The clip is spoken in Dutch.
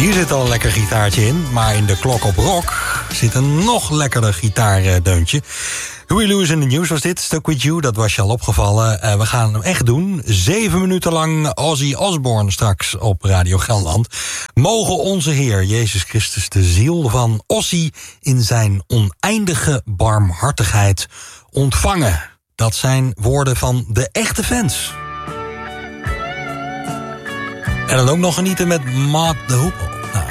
Hier zit al een lekker gitaartje in, maar in de Klok op Rock zit een nog lekkerder gitaardeuntje. Huey Lewis in de News was dit, Stuck With You, dat was je al opgevallen. We gaan hem echt doen. 7 minuten lang Ozzy Osbourne straks op Radio Gelderland. Mogen onze Heer Jezus Christus de ziel van Ozzy in zijn oneindige barmhartigheid ontvangen. Dat zijn woorden van de echte fans. En dan ook nog genieten met Maat de Hoepel.